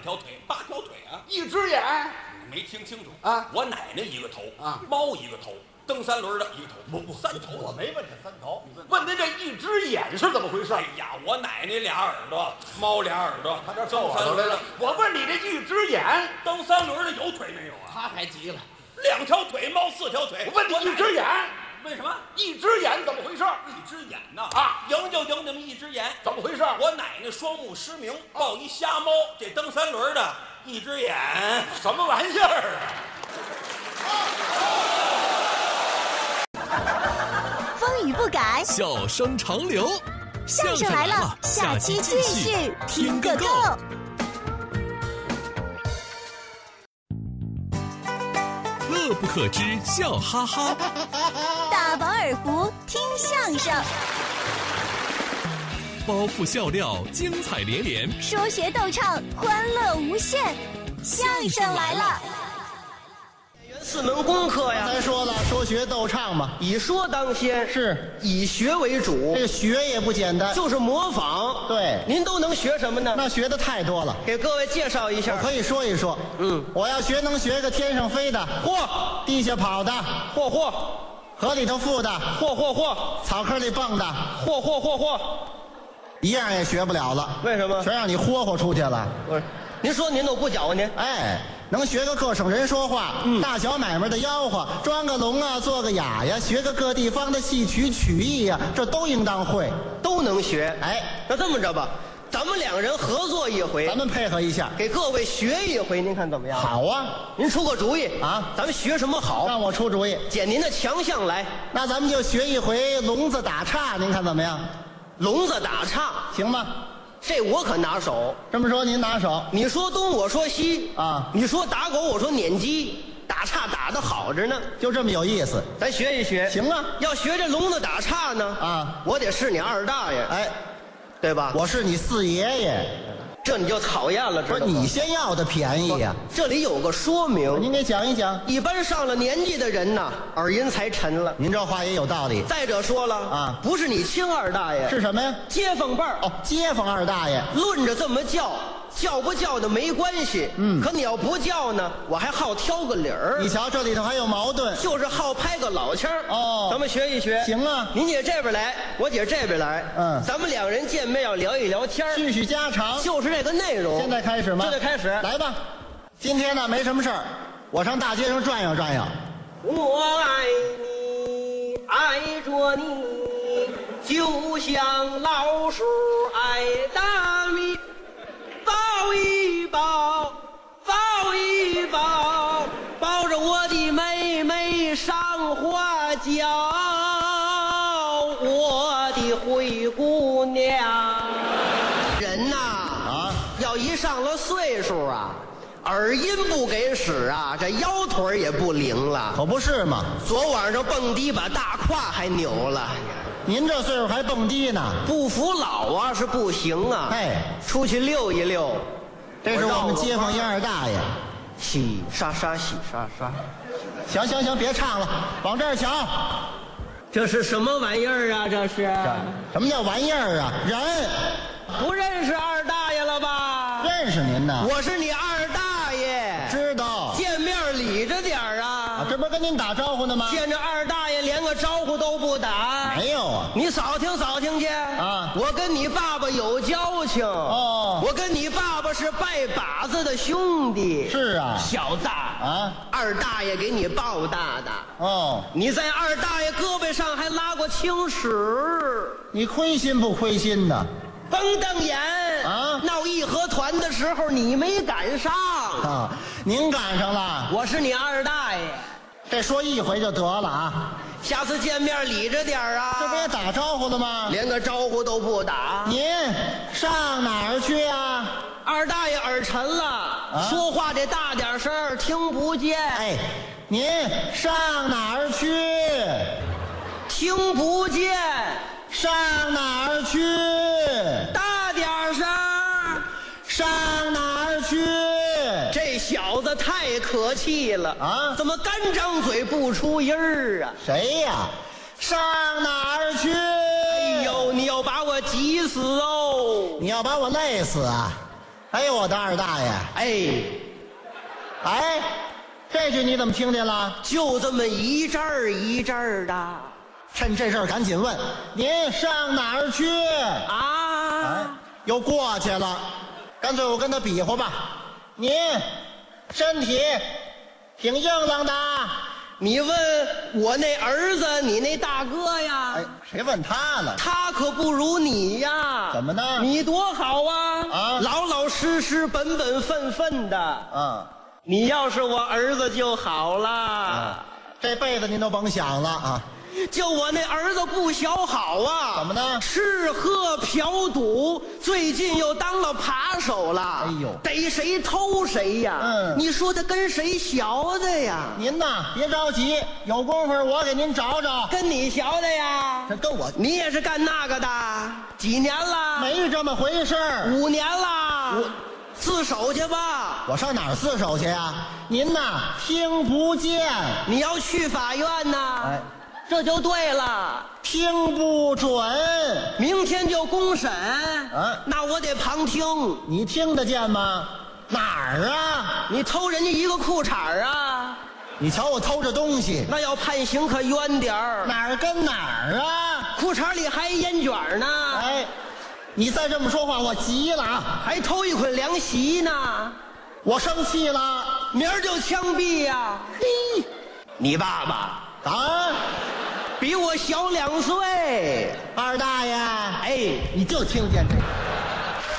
条腿，8条腿啊 ，1只眼。 没听清楚啊！ 我奶奶一个头啊， 猫一个头，蹬3轮的一个头， 不 3头。 我没问他3头，问您这1只眼是怎么回事？ 哎呀，我奶奶2耳朵，猫2耳朵， 他这蹬耳 3轮的朵来了。我问你这1只眼， 蹬3轮的有腿没有啊？ 他还急了。 2条腿，猫4条腿。 我问你1只眼， 为什么 1只眼怎么回事？ 1只眼呢？ 啊， 赢就赢那么1只眼， 怎么回事？ 我奶奶双目失明，抱一瞎猫，这蹬3轮的1只眼， 什么玩意儿啊？ 风雨不改， 笑声长流。 相声来了，下期继续听个够。 乐不可支，笑哈哈。 大饱耳福，听相声。 包袱笑料，精彩连连。 说学逗唱，欢乐无限。相声来了。 4门功课呀， 咱说了，说学逗唱嘛， 以说当先， 是以学为主。 这个学也不简单， 就是模仿。 对， 您都能学什么呢？ 那学的太多了， 给各位介绍一下。 我可以说一说。我要学能学个天上飞的， 嚯， 地下跑的， 嚯， 河里头浮的， 嚯， 草坑里蹦的， 嚯， 一样也学不了了。 为什么？ 全让你霍霍出去了。 不是，您说您都不搅和您。 哎。 能学个各省人说话，大小买卖的吆喝，装个聋啊，做个哑呀，学个各地方的戏曲曲艺呀，这都应当会， 都能学。 哎， 那这么着吧，咱们2人合作一回， 咱们配合一下， 给各位学一回，您看怎么样？ 好啊， 您出个主意啊， 咱们学什么好？ 让我出主意， 捡您的强项来。 那咱们就学一回聋子打岔，您看怎么样？ 聋子打岔行吗？ 这我可拿手。 这么说您拿手， 你说东我说西啊， 你说打狗我说撵鸡，打岔打得好着呢， 就这么有意思。 咱学一学。 行啊， 要学这聋子打岔呢啊， 我得是你二大爷， 哎， 对吧？ 我是你四爷爷， 这你就讨厌了，知道吗？ 不是你先要的便宜呀。 这里有个说明， 您给讲一讲。 一般上了年纪的人呐，耳音才沉了。 您这话也有道理。 再者说了啊， 不是你亲二大爷， 是什么呀？ 街坊辈儿。 哦，街坊二大爷。 论着这么叫。 叫不叫的没关系，可你要不叫呢，我还好挑个理儿。 你瞧，这里头还有矛盾， 就是好拍个老腔儿。 哦， 咱们学一学。 行啊， 您姐这边来，我姐这边来。咱们2人见面要聊一聊天， 叙叙家常， 就是这个内容。 现在开始吗？ 现在开始， 来吧。今天呢，没什么事儿，我上大街上转悠转悠。 我爱你，爱着你，就像老鼠爱大米。 抱一抱，抱一抱，抱着我的妹妹上花轿，我的灰姑娘。人呐，要一上了岁数啊，耳音不给使啊，这腰腿也不灵了。 可不是嘛， 昨晚上蹦迪把大胯还扭了。 您这岁数还蹦迪呢？ 不服老啊是不行啊！ 哎， 出去溜一溜。 这是我们街坊一二大爷。 洗刷刷，洗刷刷。 行，别唱了，往这儿瞧。 这是什么玩意儿啊？这是？ 什么叫玩意儿啊？人。 不认识二大爷了吧？ 认识您呢。 我是你二大爷。 知道。 见面礼着点儿啊。 这不是跟您打招呼呢吗？ 见着二大爷连个招呼都不打。 没有啊。 你扫听扫听去啊！ 我跟你爸爸有交情哦。 我跟你爸爸是拜把子的兄弟。 是啊。 小子啊， 二大爷给你抱大的。 哦。 你在二大爷胳膊上还拉过青屎。 你亏心不亏心呢？ 甭瞪眼啊！ 闹义和团的时候你没赶上啊，您赶上了。 我是你二大爷。 这说一回就得了啊！ 下次见面理着点啊！ 这不也打招呼了吗？ 连个招呼都不打。 您上哪儿去啊？ 二大爷耳沉了，说话得大点声，听不见。 哎，您上哪儿去？ 听不见。 上哪儿去？ 大点声。 上哪儿去？ 这小子太可气了啊！ 怎么干张嘴不出音儿啊？ 谁呀？上哪儿去？ 哎呦，你要把我急死哦！ 你要把我累死啊！ 还有我的二大爷。哎，这句你怎么听见了？ 就这么一阵儿一阵儿的。 趁这事儿赶紧问，您上哪儿去？ 啊， 又过去了。干脆我跟他比划吧。您身体挺硬朗的。 你问我那儿子，你那大哥呀？ 哎，谁问他了？ 他可不如你呀。 怎么呢？ 你多好啊！ 啊， 老老实实、本本分分的。 啊， 你要是我儿子就好了。 这辈子您都甭想了啊！ 就我那儿子不小好啊！ 怎么呢？ 吃喝嫖赌，最近又当了扒手了。 哎呦， 逮谁偷谁呀！你说他跟谁学的呀？ 您呐，别着急，有功夫我给您找找。 跟你学的呀？ 这跟我， 你也是干那个的？几年了？ 没这么回事儿。 5年了。自首去吧。 我上哪儿自首去呀？您呐，听不见。 你要去法院呐？ 哎， 这就对了， 听不准。 明天就公审。那我得旁听。 你听得见吗？哪儿啊？ 你偷人家一个裤衩啊？ 你瞧我偷着东西， 那要判刑可冤点儿。 哪儿跟哪儿啊？ 裤衩里还烟卷呢。 哎，你再这么说话，我急了啊！ 还偷一捆凉席呢。 我生气了， 明儿就枪毙呀！嘿，你爸爸啊， 比我小2岁。 二大爷， 哎， 你就听见这个。